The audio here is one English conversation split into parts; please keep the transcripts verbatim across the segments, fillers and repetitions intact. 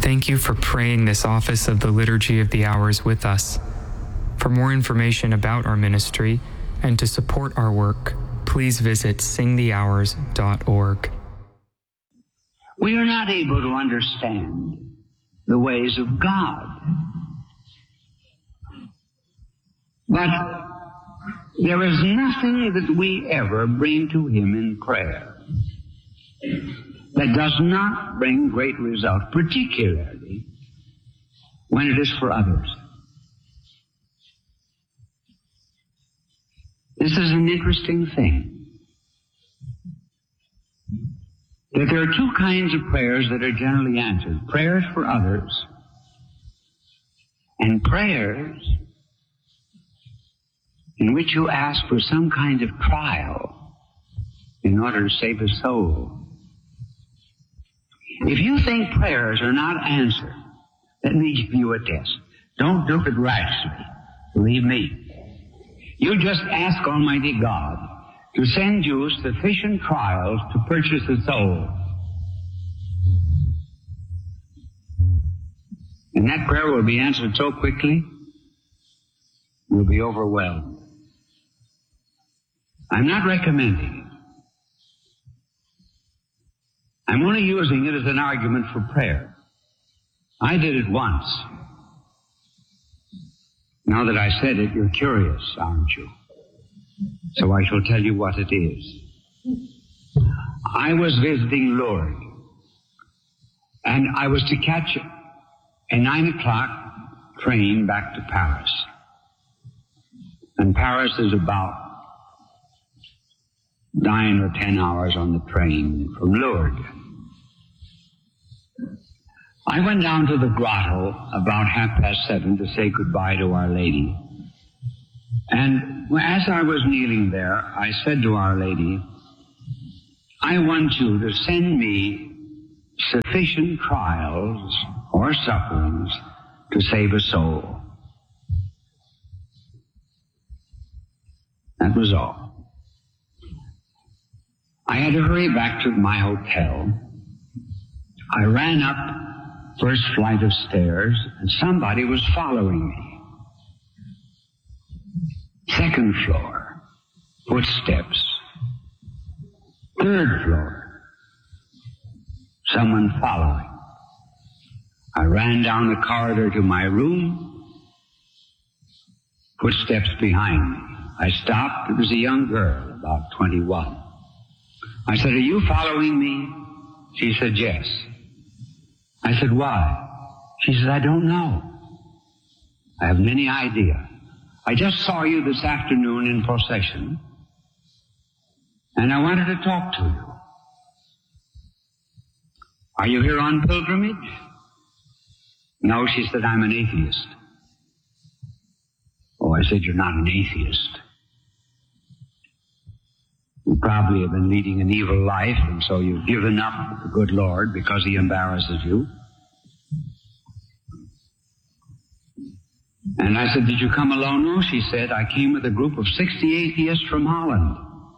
Thank you for praying this office of the Liturgy of the Hours with us. For more information about our ministry and to support our work, please visit sing the hours dot org. We are not able to understand the ways of God. But there is nothing that we ever bring to Him in prayer that does not bring great results, particularly when it is for others. This is an interesting thing, that there are two kinds of prayers that are generally answered: prayers for others and prayers in which you ask for some kind of trial in order to save a soul. If you think prayers are not answered, let me give you a test. Don't do it rashly. Believe me. You just ask Almighty God to send you sufficient trials to purchase a soul. And that prayer will be answered so quickly, you'll be overwhelmed. I'm not recommending it. I'm only using it as an argument for prayer. I did it once. Now that I said it, you're curious, aren't you? So I shall tell you what it is. I was visiting Lourdes, and I was to catch a nine o'clock train back to Paris. And Paris is about nine or ten hours on the train from Lourdes. I went down to the grotto about half past seven to say goodbye to Our Lady. And as I was kneeling there, I said to Our Lady, I want you to send me sufficient trials or sufferings to save a soul. That was all. I had to hurry back to my hotel. I ran up first flight of stairs, and somebody was following me. Second floor, footsteps. Third floor, someone following. I ran down the corridor to my room, footsteps behind me. I stopped. It was a young girl, about twenty-one. I said, are you following me? She said, yes. I said, why? She said, I don't know. I haven't any idea. I just saw you this afternoon in procession, and I wanted to talk to you. Are you here on pilgrimage? No, she said, I'm an atheist. Oh, I said, you're not an atheist. You probably have been leading an evil life, and so you've given up the good Lord because He embarrasses you. And I said, did you come alone? No, she said, I came with a group of sixty atheists from Holland.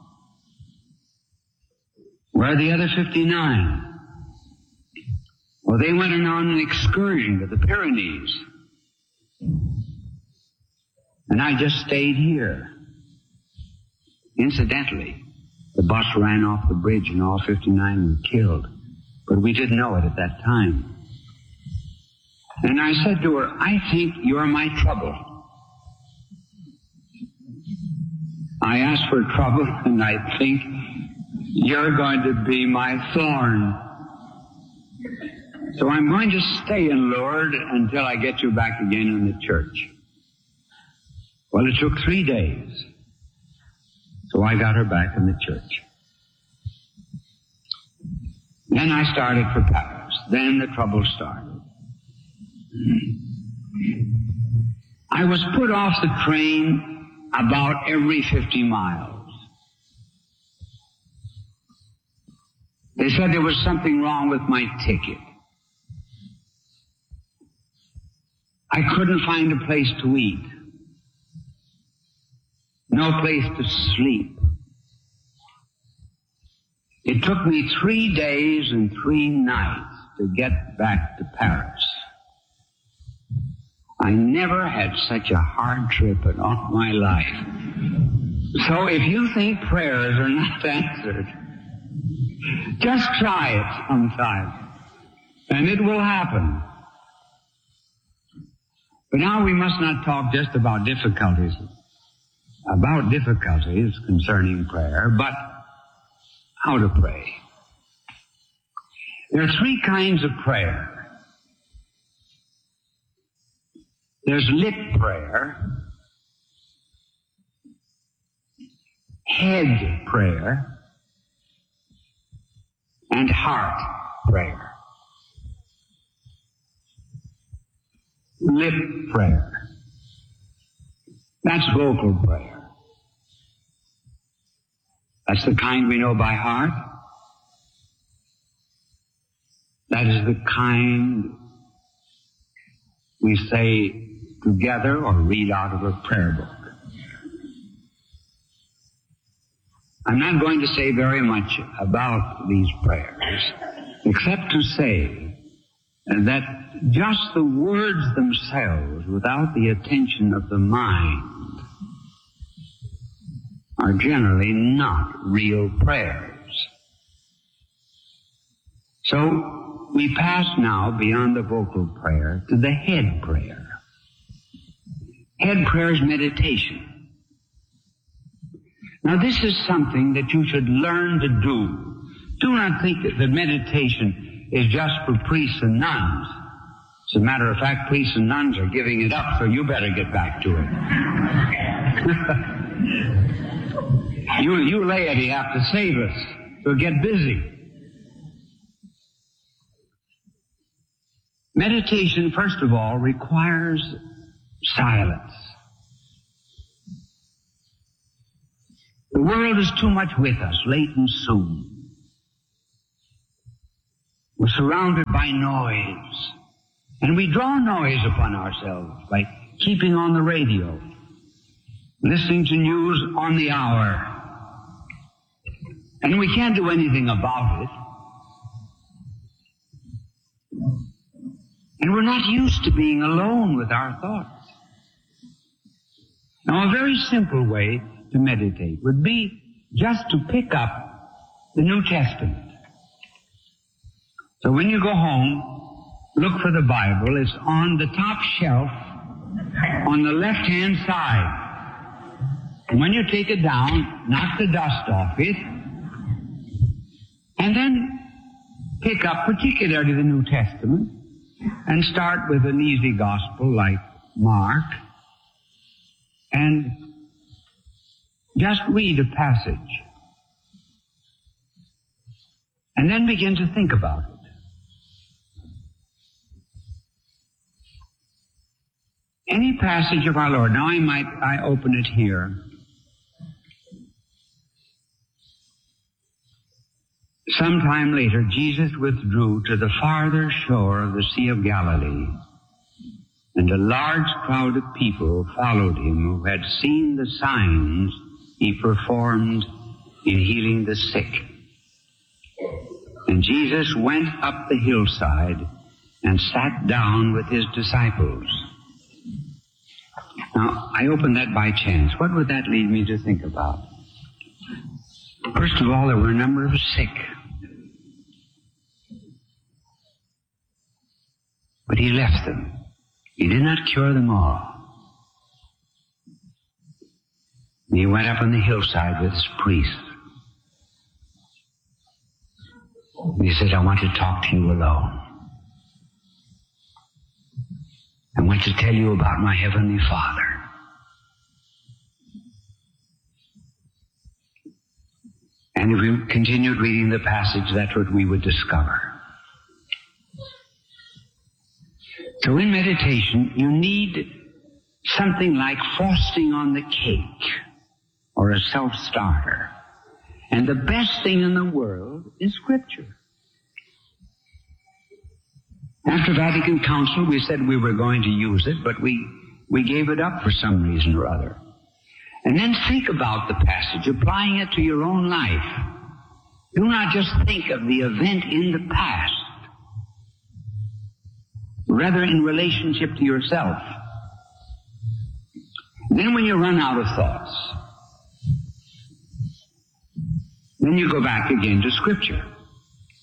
Where are the other fifty-nine? Well, they went on an excursion to the Pyrenees. And I just stayed here. Incidentally, the bus ran off the bridge and all fifty-nine were killed. But we didn't know it at that time. And I said to her, I think you're my trouble. I asked for trouble, and I think you're going to be my thorn. So I'm going to stay in Lourdes until I get you back again in the church. Well, it took three days. So I got her back in the church. Then I started for Paris. Then the trouble started. I was put off the train about every fifty miles. They said there was something wrong with my ticket. I couldn't find a place to eat. No place to sleep. It took me three days and three nights to get back to Paris. I never had such a hard trip in all my life. So if you think prayers are not answered, just try it sometime, and it will happen. But now we must not talk just about difficulties, about difficulties concerning prayer, but how to pray. There are three kinds of prayer. There's lip prayer, head prayer, and heart prayer. Lip prayer. That's vocal prayer. That's the kind we know by heart. That is the kind we say together or read out of a prayer book. I'm not going to say very much about these prayers, except to say that just the words themselves, without the attention of the mind, are generally not real prayers. So we pass now beyond the vocal prayer to the head prayer. Head prayer is meditation. Now this is something that you should learn to do. Do not think that, that meditation is just for priests and nuns. As a matter of fact, priests and nuns are giving it up, so you better get back to it. you, you laity have to save us, so get busy. Meditation, first of all, requires silence. The world is too much with us, late and soon. We're surrounded by noise, and we draw noise upon ourselves by keeping on the radio, listening to news on the hour. And we can't do anything about it. And we're not used to being alone with our thoughts. Now, a very simple way to meditate would be just to pick up the New Testament. So when you go home, look for the Bible. It's on the top shelf on the left-hand side. And when you take it down, knock the dust off it, and then pick up particularly the New Testament and start with an easy gospel like Mark, and just read a passage. And then begin to think about it. Any passage of our Lord. Now I might, I open it here. Sometime later, Jesus withdrew to the farther shore of the Sea of Galilee, and a large crowd of people followed him who had seen the signs he performed in healing the sick. And Jesus went up the hillside and sat down with his disciples. Now, I opened that by chance. What would that lead me to think about? First of all, there were a number of sick. But he left them. He did not cure them all. He went up on the hillside with his priest. And he said, I want to talk to you alone. I want to tell you about my Heavenly Father. And if we continued reading the passage, that's what we would discover. So in meditation, you need something like frosting on the cake or a self-starter. And the best thing in the world is Scripture. After Vatican Council, we said we were going to use it, but we, we gave it up for some reason or other. And then think about the passage, applying it to your own life. Do not just think of the event in the past, rather in relationship to yourself. Then when you run out of thoughts, then you go back again to Scripture.